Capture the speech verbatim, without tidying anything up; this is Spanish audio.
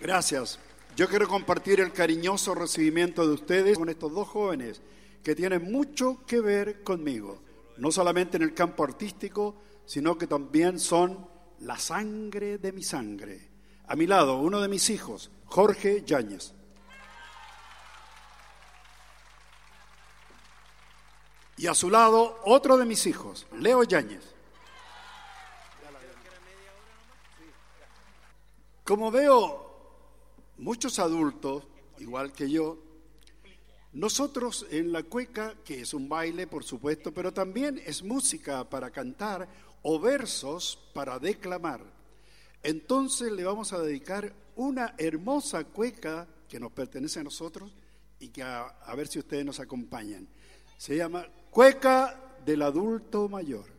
Gracias. Yo quiero compartir el cariñoso recibimiento de ustedes con estos dos jóvenes que tienen mucho que ver conmigo, no solamente en el campo artístico, sino que también son la sangre de mi sangre. A mi lado, uno de mis hijos, Jorge Yáñez. Y a su lado, otro de mis hijos, Leo Yáñez. Como veo muchos adultos, igual que yo, nosotros en la cueca, que es un baile, por supuesto, pero también es música para cantar o versos para declamar. Entonces le vamos a dedicar una hermosa cueca que nos pertenece a nosotros y que a, a ver si ustedes nos acompañan. Se llama Cueca del Adulto Mayor.